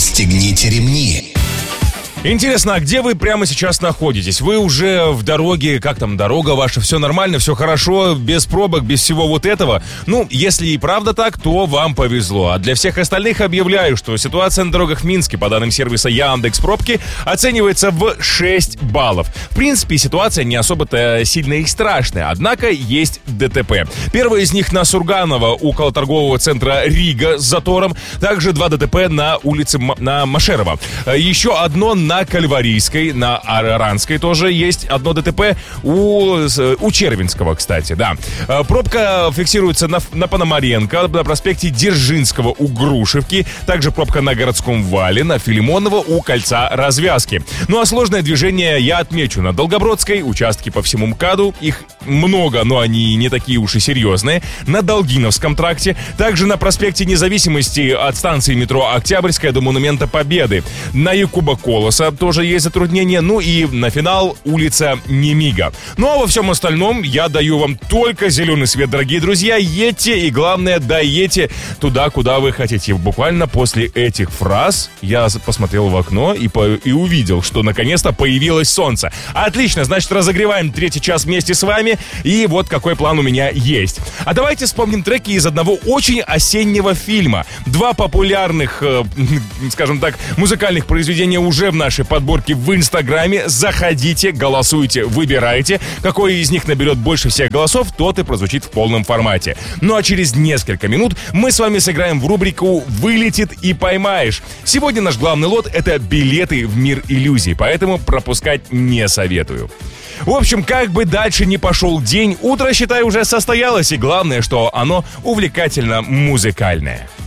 Пристегните ремни. Интересно, а где вы прямо сейчас находитесь? Вы уже в дороге, как там дорога ваша, все нормально, все хорошо, без пробок, без всего вот этого? Ну, если и правда так, то вам повезло. А для всех остальных объявляю, что ситуация на дорогах в Минске, по данным сервиса Яндекс.Пробки, оценивается в 6 баллов. В принципе, ситуация не особо-то сильно и страшная, однако есть ДТП. Первое из них на Сурганова, около торгового центра Рига с затором. Также 2 ДТП на улице на Машерова. Еще одно на Кальварийской, на Аранской тоже есть одно ДТП у Червинского, кстати, да. Пробка фиксируется на Пономаренко, на проспекте Дзержинского у Грушевки, также пробка на Городском вале, на Филимонова у кольца развязки. Ну а сложное движение я отмечу на Долгобродской, участки по всему МКАДу, их много, но они не такие уж и серьезные, на Долгиновском тракте, также на проспекте Независимости от станции метро Октябрьская до Монумента Победы, на Якуба Колоса тоже есть затруднения, ну и на финал улица Немига. Ну а во всем остальном я даю вам только зеленый свет, дорогие друзья. Едьте и, главное, доедьте туда, куда вы хотите. Буквально после этих фраз я посмотрел в окно и увидел, что наконец-то появилось солнце. Отлично, значит, разогреваем 3-й час вместе с вами. И вот какой план у меня есть. А давайте вспомним треки из одного очень осеннего фильма. 2 популярных, скажем так, музыкальных произведения уже в нашей подборке в Инстаграме. Заходите, голосуйте, выбирайте. Какой из них наберет больше всех голосов, тот и прозвучит в полном формате. Ну а через несколько минут мы с вами сыграем в рубрику «Вылетит и поймаешь». Сегодня наш главный лот — это билеты в мир иллюзий, поэтому пропускать не советую. В общем, как бы дальше ни пошел день, утро, считай, уже состоялось, и главное, что оно увлекательно музыкальное.